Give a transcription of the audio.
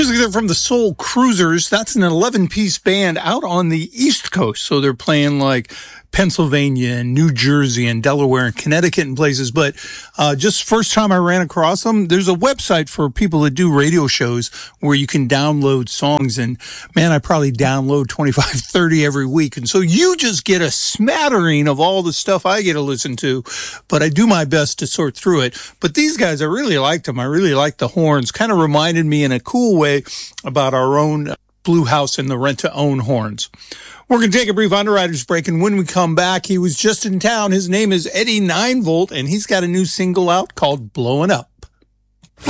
Music there from the Soul Cruisers. That's an 11-piece band out on the East Coast. So they're playing like Pennsylvania and New Jersey and Delaware and Connecticut and places. But just first time I ran across them, there's a website for people that do radio shows where you can download songs. And man, I probably download 25, 30 every week. And so you just get a smattering of all the stuff I get to listen to. But I do my best to sort through it. But these guys, I really liked them. I really liked the horns. Kind of reminded me in a cool way about our own Blue House and the rent-to-own horns. We're going to take a brief underwriters break, and when we come back, he was just in town. His name is Eddie 9 Volt, and he's got a new single out called Blowing Up.